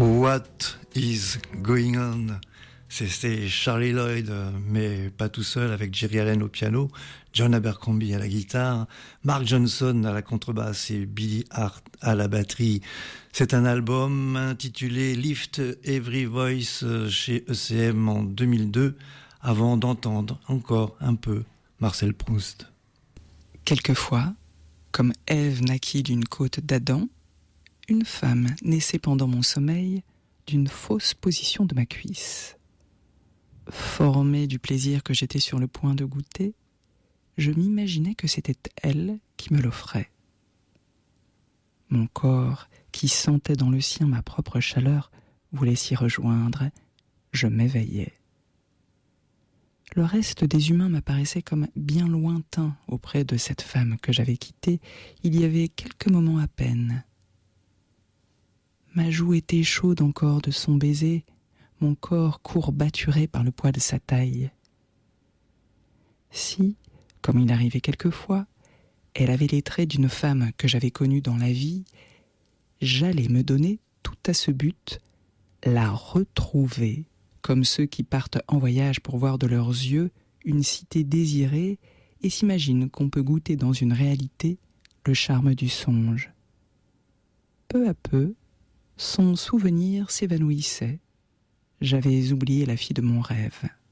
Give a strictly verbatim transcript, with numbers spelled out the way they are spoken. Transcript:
What is going on? C'était Charlie Lloyd, mais pas tout seul, avec Jerry Allen au piano, John Abercrombie à la guitare, Mark Johnson à la contrebasse et Billy Hart à la batterie. C'est un album intitulé Lift Every Voice chez E C M en deux mille deux, avant d'entendre encore un peu Marcel Proust. Quelquefois, comme Ève naquit d'une côte d'Adam, une femme naissait pendant mon sommeil d'une fausse position de ma cuisse. Formée du plaisir que j'étais sur le point de goûter, je m'imaginais que c'était elle qui me l'offrait. Mon corps, qui sentait dans le sien ma propre chaleur, voulait s'y rejoindre. Je m'éveillais. Le reste des humains m'apparaissait comme bien lointain auprès de cette femme que j'avais quittée il y avait quelques moments à peine. Ma joue était chaude encore de son baiser, mon corps courbaturé par le poids de sa taille. Si, comme il arrivait quelquefois, elle avait les traits d'une femme que j'avais connue dans la vie, j'allais me donner tout à ce but, la retrouver, comme ceux qui partent en voyage pour voir de leurs yeux une cité désirée et s'imaginent qu'on peut goûter dans une réalité le charme du songe. Peu à peu, son souvenir s'évanouissait. J'avais oublié la fille de mon rêve.